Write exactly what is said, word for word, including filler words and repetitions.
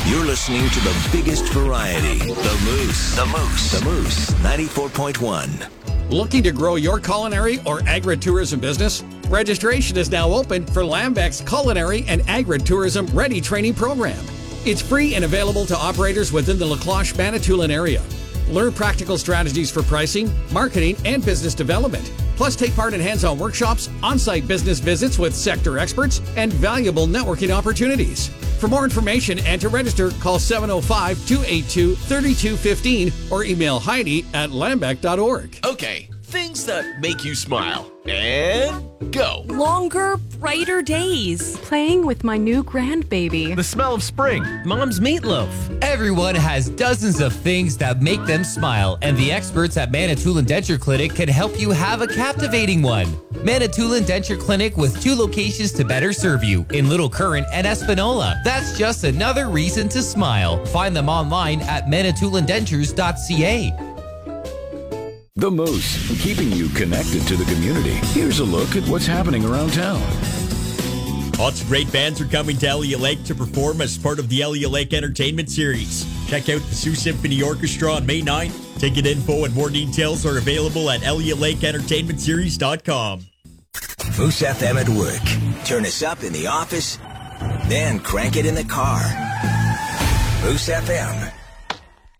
You're listening to the biggest variety, The Moose. The Moose. The Moose, ninety-four point one. Looking to grow your culinary or agritourism business? Registration is now open for Lambeck's Culinary and Agritourism Ready Training Program. It's free and available to operators within the Lacloche Manitoulin area. Learn practical strategies for pricing, marketing, and business development. Plus, take part in hands-on workshops, on-site business visits with sector experts, and valuable networking opportunities. For more information and to register, call seven oh five, two eight two, three two one five or email Heidi at lambeck dot org. Okay, things that make you smile. And go. Longer, brighter days. Playing with my new grandbaby. The smell of spring. Mom's meatloaf. Everyone has dozens of things that make them smile, and the experts at Manitoulin Denture Clinic can help you have a captivating one. Manitoulin Denture Clinic with two locations to better serve you, in Little Current and Espanola. That's just another reason to smile. Find them online at manitoulin dentures dot c a. The Moose, keeping you connected to the community. Here's a look at what's happening around town. Lots of great bands are coming to Elliott Lake to perform as part of the Elliott Lake Entertainment Series. Check out the Sioux Symphony Orchestra on May ninth. Ticket info and more details are available at elliott lake entertainment series dot com. Moose F M at work. Turn us up in the office, then crank it in the car. Moose F M.